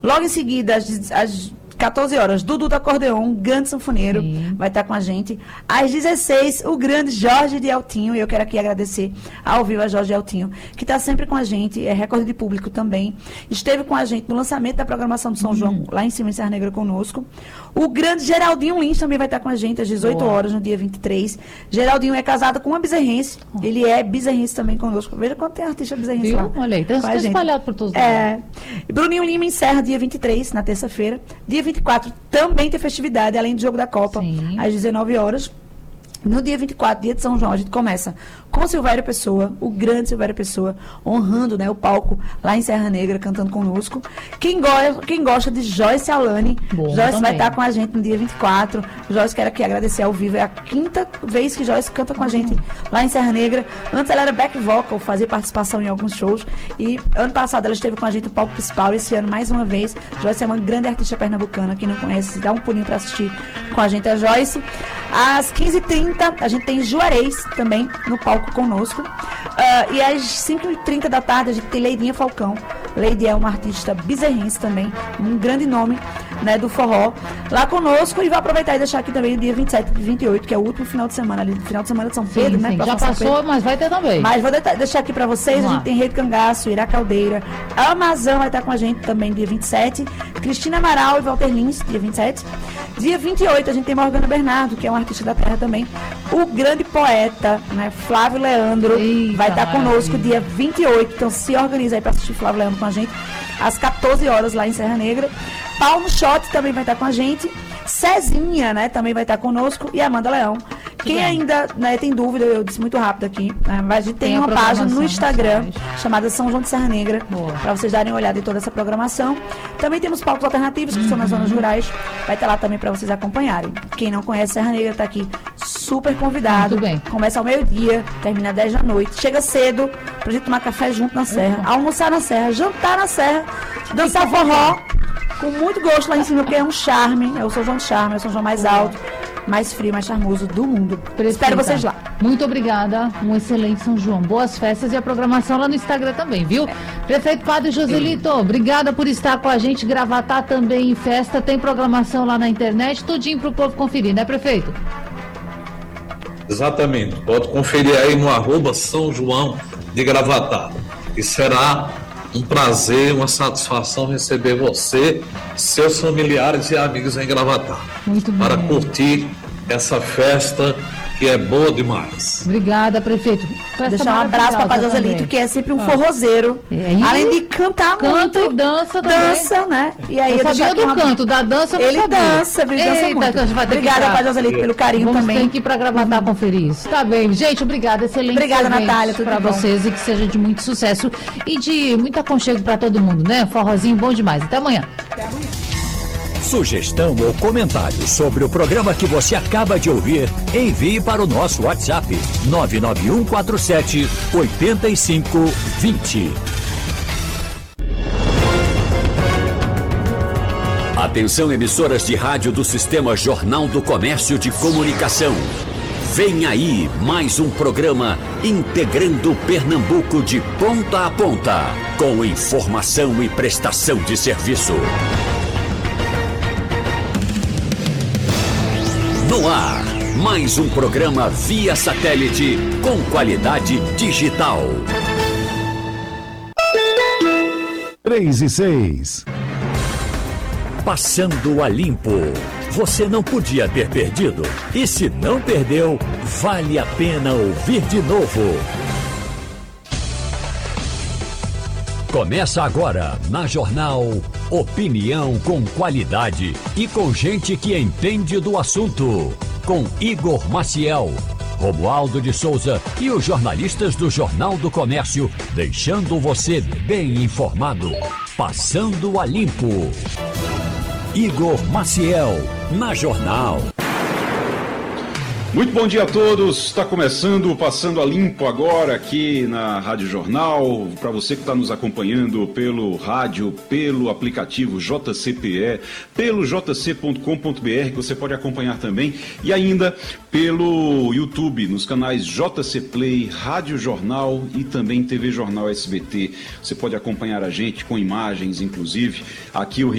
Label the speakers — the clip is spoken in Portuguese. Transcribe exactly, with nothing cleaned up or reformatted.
Speaker 1: Logo em seguida, às, às quatorze horas, Dudu do Acordeon, grande sanfoneiro, Sim. vai estar com a gente. Às dezesseis, o grande Jorge de Altinho, e eu quero aqui agradecer ao vivo a Jorge de Altinho, que está sempre com a gente, é recorde de público também. Esteve com a gente no lançamento da programação do São hum. João, lá em cima em Serra Negra conosco. O grande Geraldinho Lins também vai estar com a gente às dezoito horas, no dia vinte e três. Geraldinho é casado com uma bezerrense, oh. ele é bezerrense também conosco. Veja quanto tem artista bezerrense Viu? lá.
Speaker 2: Olha aí, está espalhado por todos os
Speaker 1: é. Bruninho Lima encerra dia vinte e três, na terça-feira. Dia vinte e quatro também tem festividade, além do Jogo da Copa, Sim. às dezenove horas. No dia vinte e quatro, dia de São João, a gente começa com Silvério Pessoa, o grande Silvério Pessoa, honrando, né, o palco lá em Serra Negra, cantando conosco. Quem, go quem gosta de Joyce Alane, Bom, Joyce também. vai estar com a gente no dia vinte e quatro. Joyce, quero aqui agradecer ao vivo. É a quinta vez que Joyce canta com a gente lá em Serra Negra. Antes ela era back vocal, fazia participação em alguns shows. E ano passado ela esteve com a gente no palco principal. Esse ano, mais uma vez, Joyce é uma grande artista pernambucana. Quem não conhece, dá um pulinho para assistir com a gente, a Joyce. Às quinze e trinta, a gente tem Juarez também no palco conosco. Uh, e às cinco e trinta da tarde, a gente tem Leidinha Falcão. Leide é uma artista bezerrense também, um grande nome, né, do forró, lá conosco. E vou aproveitar e deixar aqui também o dia vinte e sete e vinte e oito, que é o último final de semana, ali, final de semana de São Pedro, sim,
Speaker 2: né?
Speaker 1: Sim,
Speaker 2: já passou, Pedro. Mas vai ter também.
Speaker 1: Mas vou de deixar aqui para vocês. Vamos a gente lá. Tem Rei do Cangaço, Ira Caldeira, Amazão vai estar com a gente também dia vinte e sete, Cristina Amaral e Walter Lins, dia vinte e sete. Dia vinte e oito, a gente tem Morgana Bernardo, que é um artista da terra também. O grande poeta, né, Flávio Leandro, Eita, vai estar conosco dia vinte e oito. Então se organiza aí para assistir Flávio Leandro com a gente, às quatorze horas lá em Serra Negra. Paulo Schott também vai estar com a gente. Cezinha, né, também vai estar conosco. E Amanda Leão. Quem Bem. ainda, né, tem dúvida, eu disse muito rápido aqui, né, mas a gente tem, tem uma página no Instagram chamada São João de Serra Negra, para vocês darem uma olhada em toda essa programação. Também temos palcos alternativos, que uhum. são nas zonas rurais, vai estar lá também para vocês acompanharem. Quem não conhece Serra Negra está aqui super convidado.
Speaker 2: Muito bem.
Speaker 1: Começa ao meio-dia, termina às dez da noite. Chega cedo pra gente tomar café junto na serra, uhum. almoçar na serra, jantar na serra, dançar forró, com muito gosto lá em cima, porque é um charme, é o São João de Charme, é o São João mais alto, mais frio, mais charmoso do mundo. Perfeita. Espero vocês lá.
Speaker 2: Muito obrigada, um excelente São João. Boas festas e a programação lá no Instagram também, viu? É. Prefeito Padre Joselito, é. obrigada por estar com a gente. Gravatar também em festa, tem programação lá na internet, tudinho pro povo conferir, né, prefeito?
Speaker 3: Exatamente, pode conferir aí no arroba São João de Gravatar. E será um prazer, uma satisfação receber você, seus familiares e amigos em Gravatar.
Speaker 2: Muito bem.
Speaker 3: Para curtir essa festa que é boa demais.
Speaker 2: Obrigada, prefeito.
Speaker 1: Deixar um abraço para o Papai Joselito, que é sempre um ah. forrozeiro.
Speaker 2: É,
Speaker 1: além de cantar
Speaker 2: canta
Speaker 1: muito.
Speaker 2: E dança também.
Speaker 1: Dança, né? E aí
Speaker 2: eu sabia do uma... canto, da dança eu
Speaker 1: Ele
Speaker 2: sabia.
Speaker 1: dança, ele dança
Speaker 2: Eita,
Speaker 1: muito.
Speaker 2: Vai ter
Speaker 1: obrigada, Papai Joselito, pelo carinho
Speaker 2: Vamos
Speaker 1: também.
Speaker 2: Tem que ir para Gravatar uhum. conferir isso. Tá bem, gente, obrigada. Excelente.
Speaker 1: Obrigada, Natália.
Speaker 2: Para vocês e que seja de muito sucesso e de muito aconchego para todo mundo, né? Forrozinho bom demais. Até amanhã. Até amanhã.
Speaker 4: Sugestão ou comentário sobre o programa que você acaba de ouvir, envie para o nosso WhatsApp nove nove um quatro sete oito cinco dois zero. Atenção, emissoras de rádio do Sistema Jornal do Comércio de Comunicação. Vem aí mais um programa integrando Pernambuco de ponta a ponta, com informação e prestação de serviço. No ar, mais um programa via satélite com qualidade digital.
Speaker 5: três e seis.
Speaker 4: Passando a limpo. Você não podia ter perdido. E se não perdeu, vale a pena ouvir de novo. Começa agora na Jornal Opinião com qualidade e com gente que entende do assunto. Com Igor Maciel, Romualdo de Souza e os jornalistas do Jornal do Comércio, deixando você bem informado. Passando a limpo. Igor Maciel, na Jornal.
Speaker 6: Muito bom dia a todos, está começando o Passando a Limpo agora aqui na Rádio Jornal, para você que está nos acompanhando pelo rádio, pelo aplicativo J C P E, pelo j c ponto com ponto b r, que você pode acompanhar também, e ainda pelo YouTube, nos canais J C Play, Rádio Jornal e também T V Jornal S B T. Você pode acompanhar a gente com imagens, inclusive, aqui o